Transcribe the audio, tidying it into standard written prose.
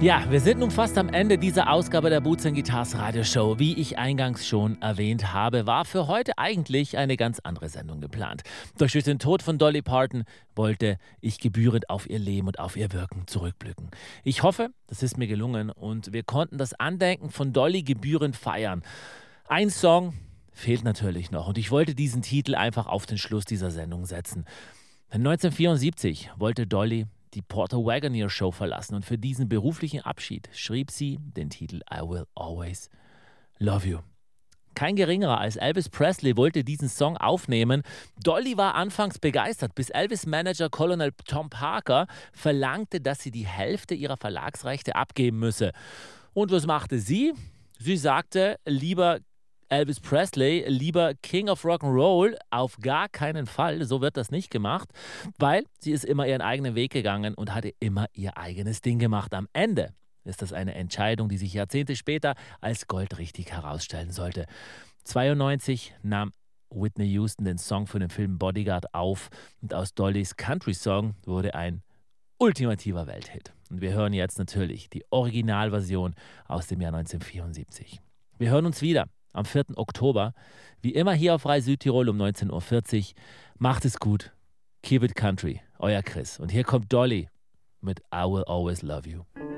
Ja, wir sind nun fast am Ende dieser Ausgabe der Boots & Guitars Radioshow. Wie ich eingangs schon erwähnt habe, war für heute eigentlich eine ganz andere Sendung geplant. Doch durch den Tod von Dolly Parton wollte ich gebührend auf ihr Leben und auf ihr Wirken zurückblicken. Ich hoffe, das ist mir gelungen und wir konnten das Andenken von Dolly gebührend feiern. Ein Song fehlt natürlich noch und ich wollte diesen Titel einfach auf den Schluss dieser Sendung setzen. 1974 wollte Dolly die Porter Wagoner Show verlassen und für diesen beruflichen Abschied schrieb sie den Titel I Will Always Love You. Kein geringerer als Elvis Presley wollte diesen Song aufnehmen. Dolly war anfangs begeistert, bis Elvis-Manager Colonel Tom Parker verlangte, dass sie die Hälfte ihrer Verlagsrechte abgeben müsse. Und was machte sie? Sie sagte, lieber Elvis Presley, lieber King of Rock'n'Roll, auf gar keinen Fall, so wird das nicht gemacht, weil sie ist immer ihren eigenen Weg gegangen und hatte immer ihr eigenes Ding gemacht. Am Ende ist das eine Entscheidung, die sich Jahrzehnte später als goldrichtig herausstellen sollte. 1992 nahm Whitney Houston den Song für den Film Bodyguard auf und aus Dollys Country-Song wurde ein ultimativer Welthit. Und wir hören jetzt natürlich die Originalversion aus dem Jahr 1974. Wir hören uns wieder am 4. Oktober, wie immer hier auf Rai Südtirol um 19.40 Uhr. Macht es gut. Keep it country. Euer Chris. Und hier kommt Dolly mit I Will Always Love You.